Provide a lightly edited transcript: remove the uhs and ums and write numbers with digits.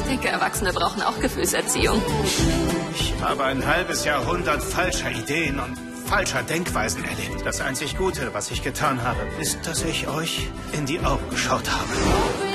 denke, Erwachsene brauchen auch Gefühlserziehung. Ich habe ein halbes Jahrhundert falscher Ideen und falscher Denkweisen erlebt. Das einzig Gute, was ich getan habe, ist, dass ich euch in die Augen geschaut habe.